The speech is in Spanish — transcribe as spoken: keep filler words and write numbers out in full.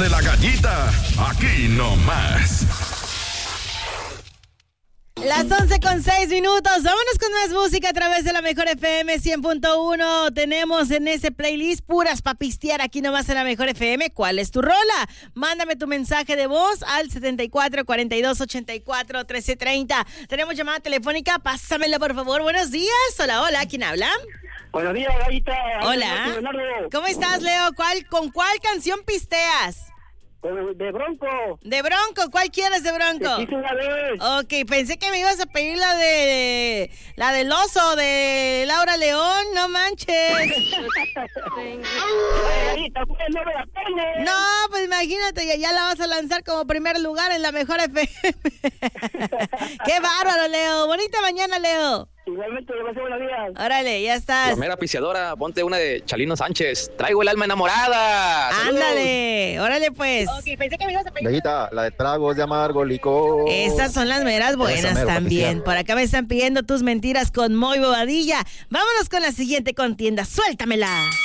de la Gallita, aquí nomás. Las once con seis minutos, vámonos con más música a través de la Mejor F M cien punto uno. Tenemos en ese playlist puras pa' pistear aquí nomás en la Mejor F M. ¿Cuál es tu rola? Mándame tu mensaje de voz al setenta y cuatro, cuarenta y dos, ochenta y cuatro, trece treinta. Tenemos llamada telefónica, pásamela por favor. Buenos días, hola, hola, ¿quién habla? Buenos días, Gallita. Hola. ¿Cómo estás, Leo? ¿Cuál, ¿Con cuál canción pisteas? De Bronco. ¿De Bronco? ¿Cuál quieres de Bronco? Te quise una vez. Ok, pensé que me ibas a pedir la de... La del oso de Laura León, no manches. No, pues imagínate, ya, ya la vas a lanzar como primer lugar en la Mejor F M. Qué bárbaro, Leo. Bonita mañana, Leo. Igualmente, le buenos días. Órale, ya estás. La mera piciadora, ponte una de Chalino Sánchez. Traigo el alma enamorada. Ándale, órale pues. Ok, pensé que me ibas a pedir. Gallita, la de tragos de amargo licor. Esas son las meras buenas mero, también. Por acá me están pidiendo tus mentiras con Moy Bobadilla. Vámonos con la siguiente contienda. Suéltamela.